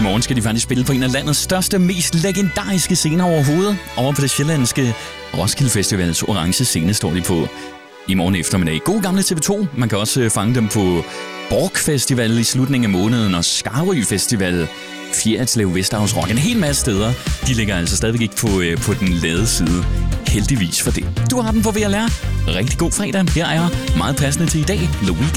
morgen skal de faktisk spille på en af landets største, mest legendariske scener overhovedet. Over på det sjællandske Roskilde Festivals orange scene står de på i morgen eftermiddag. God gamle TV2. Man kan også fange dem på Borg Festival i slutningen af måneden og Skarø Festival, Fjerritslev, Vesterhavs Rock. En hel masse steder. De ligger altså stadigvæk ikke på den lade side. Heldigvis for det. Du har den på VLR. Rigtig god fredag. Her er meget passende til i dag. Louis